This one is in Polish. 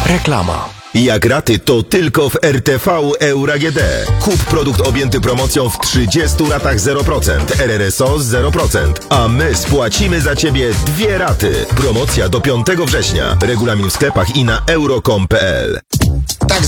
Reklama. Jak raty, to tylko w RTV Euro AGD. Kup produkt objęty promocją w 30 ratach 0%, RRSO 0%, a my spłacimy za Ciebie 2 raty. Promocja do 5 września. Regulamin w sklepach i na euro.com.pl.